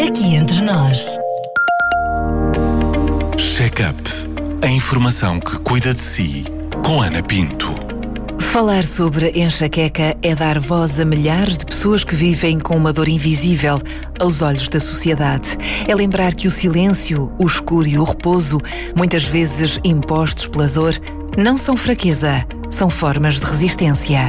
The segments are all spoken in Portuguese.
Aqui entre nós. Check-up. A informação que cuida de si. Com Ana Pinto. Falar sobre enxaqueca é dar voz a milhares de pessoas que vivem com uma dor invisível aos olhos da sociedade. É lembrar que o silêncio, o escuro e o repouso, muitas vezes impostos pela dor, não são fraqueza, são formas de resistência.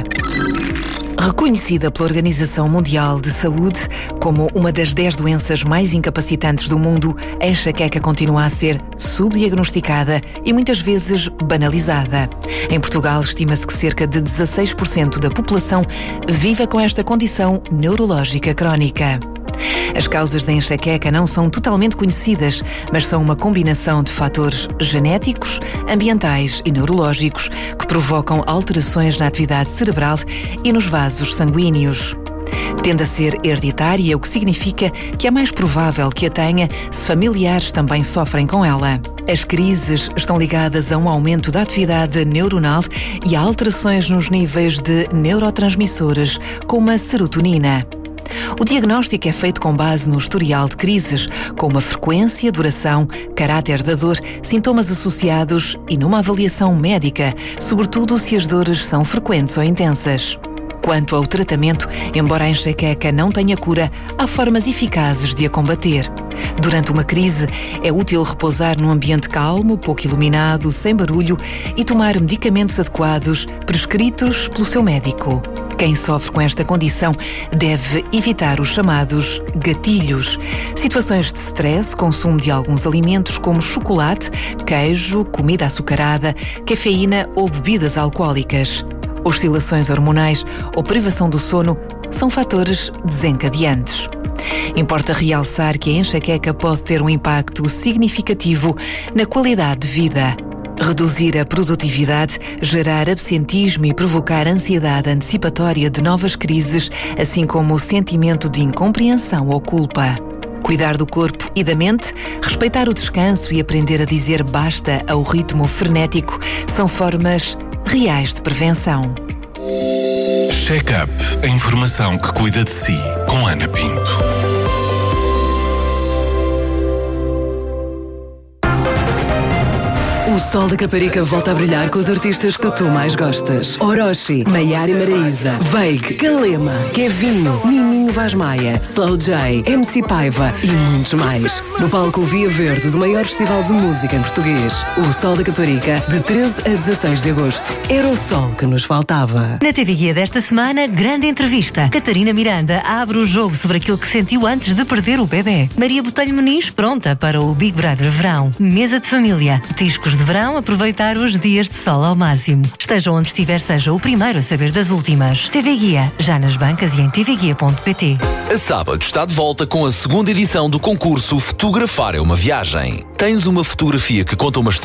Reconhecida pela Organização Mundial de Saúde como uma das 10 doenças mais incapacitantes do mundo, a enxaqueca continua a ser subdiagnosticada e muitas vezes banalizada. Em Portugal, estima-se que cerca de 16% da população vive com esta condição neurológica crónica. As causas da enxaqueca não são totalmente conhecidas, mas são uma combinação de fatores genéticos, ambientais e neurológicos que provocam alterações na atividade cerebral e nos vasos sanguíneos. Tende a ser hereditária, o que significa que é mais provável que a tenha se familiares também sofrem com ela. As crises estão ligadas a um aumento da atividade neuronal e a alterações nos níveis de neurotransmissores, como a serotonina. O diagnóstico é feito com base no historial de crises, com a frequência, duração, caráter da dor, sintomas associados e numa avaliação médica, sobretudo se as dores são frequentes ou intensas. Quanto ao tratamento, embora a enxaqueca não tenha cura, há formas eficazes de a combater. Durante uma crise, é útil repousar num ambiente calmo, pouco iluminado, sem barulho e tomar medicamentos adequados prescritos pelo seu médico. Quem sofre com esta condição deve evitar os chamados gatilhos. Situações de stress, consumo de alguns alimentos como chocolate, queijo, comida açucarada, cafeína ou bebidas alcoólicas. Oscilações hormonais ou privação do sono são fatores desencadeantes. Importa realçar que a enxaqueca pode ter um impacto significativo na qualidade de vida. Reduzir a produtividade, gerar absentismo e provocar ansiedade antecipatória de novas crises, assim como o sentimento de incompreensão ou culpa. Cuidar do corpo e da mente, respeitar o descanso e aprender a dizer basta ao ritmo frenético são formas reais de prevenção. Check-up. A informação que cuida de si. Com Ana Pinto. O Sol da Caparica volta a brilhar com os artistas que tu mais gostas. Orochi, Maiara e Maraíza, Veig, Calema, Kevinho, Nininho Vaz Maia, Slow J, MC Paiva e muitos mais. No palco Via Verde do maior festival de música em português. O Sol da Caparica, de 13 a 16 de agosto. Era o sol que nos faltava. Na TV Guia desta semana, grande entrevista. Catarina Miranda abre o jogo sobre aquilo que sentiu antes de perder o bebê. Maria Botelho Muniz pronta para o Big Brother Verão. Mesa de família. Discos de verão, aproveitar os dias de sol ao máximo. Esteja onde estiver, seja o primeiro a saber das últimas. TV Guia, já nas bancas e em tvguia.pt. A Sábado está de volta com a segunda edição do concurso Fotografar é uma Viagem. Tens uma fotografia que conta uma história